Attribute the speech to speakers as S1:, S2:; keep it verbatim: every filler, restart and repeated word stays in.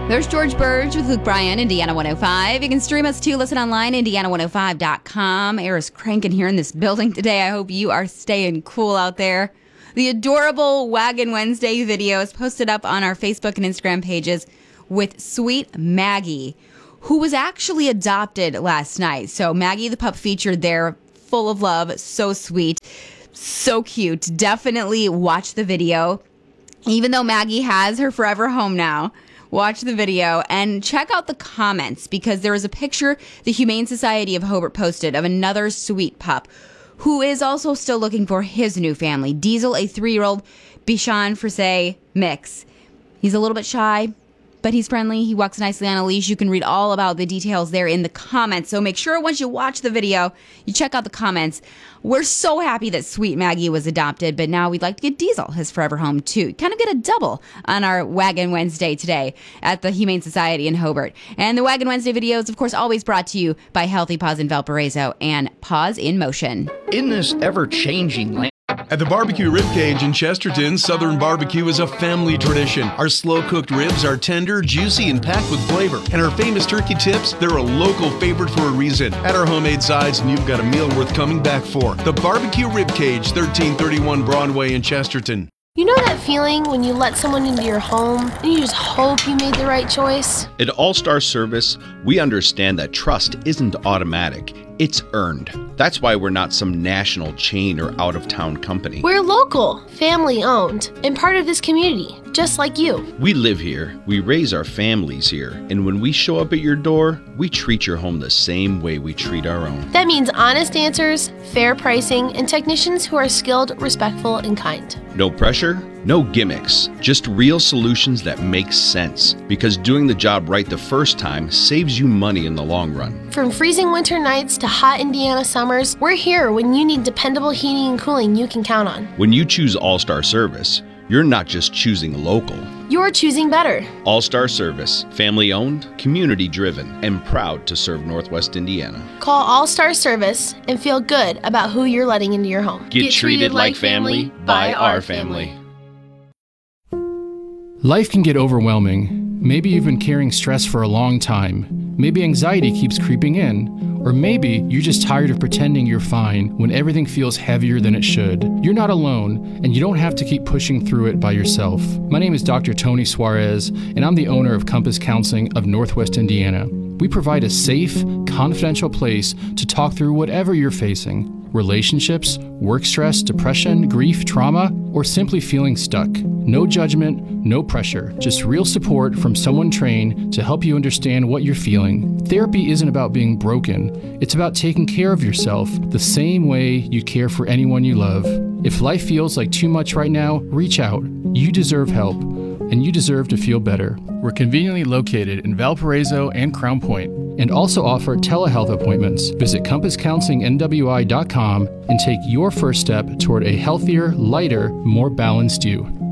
S1: There's George Burge with Luke Bryan, Indiana one oh five. You can stream us too. Listen online, indiana one oh five dot com. Air is cranking here in this building today. I hope you are staying cool out there. The adorable Wagon Wednesday video is posted up on our Facebook and Instagram pages with sweet Maggie, who was actually adopted last night. So Maggie the pup featured there, full of love, so sweet, so cute. Definitely watch the video. Even though Maggie has her forever home now, watch the video and check out the comments, because there was a picture the Humane Society of Hobart posted of another sweet pup who is also still looking for his new family. Diesel, a three-year-old Bichon Frise mix. He's a little bit shy, but he's friendly. He walks nicely on a leash. You can read all about the details there in the comments. So make sure once you watch the video, you check out the comments. We're so happy that sweet Maggie was adopted, but now we'd like to get Diesel his forever home too. Kind of get a double on our Wagon Wednesday today at the Humane Society in Hobart. And the Wagon Wednesday video is, of course, always brought to you by Healthy Paws in Valparaiso and Paws in Motion.
S2: In this ever-changing land.
S3: At the Barbecue Ribcage in Chesterton, Southern barbecue is a family tradition. Our slow-cooked ribs are tender, juicy, and packed with flavor. And our famous turkey tips, they're a local favorite for a reason. At our homemade sides, and you've got a meal worth coming back for. The Barbecue Ribcage, thirteen thirty-one Broadway in Chesterton.
S4: You know that feeling when you let someone into your home and you just hope you made the right choice?
S5: At All-Star Service, we understand that trust isn't automatic. It's earned. That's why we're not some national chain or out-of-town company.
S4: We're local, family-owned, and part of this community, just like you.
S5: We live here, we raise our families here, and when we show up at your door, we treat your home the same way we treat our own.
S4: That means honest answers, fair pricing, and technicians who are skilled, respectful, and kind.
S5: No pressure, no gimmicks, just real solutions that make sense. Because doing the job right the first time saves you money in the long run.
S4: From freezing winter nights to hot Indiana summers, we're here when you need dependable heating and cooling you can count on.
S5: When you choose All-Star Service, you're not just choosing local.
S4: You're choosing better.
S5: All-Star Service, family-owned, community-driven, and proud to serve Northwest Indiana.
S4: Call All-Star Service and feel good about who you're letting into your home.
S5: Get, Get treated, treated like family by our family.
S6: Life can get overwhelming, maybe even carrying stress for a long time. Maybe anxiety keeps creeping in, or maybe you're just tired of pretending you're fine when everything feels heavier than it should. You're not alone, and you don't have to keep pushing through it by yourself. My name is Doctor Tony Suarez, and I'm the owner of Compass Counseling of Northwest Indiana. We provide a safe, confidential place to talk through whatever you're facing. Relationships, work stress, depression, grief, trauma, or simply feeling stuck. No judgment, no pressure, just real support from someone trained to help you understand what you're feeling. Therapy isn't about being broken. It's about taking care of yourself the same way you care for anyone you love. If life feels like too much right now, reach out. You deserve help, and you deserve to feel better. We're conveniently located in Valparaiso and Crown Point, and also offer telehealth appointments. Visit compass counseling n w i dot com and take your first step toward a healthier, lighter, more balanced you.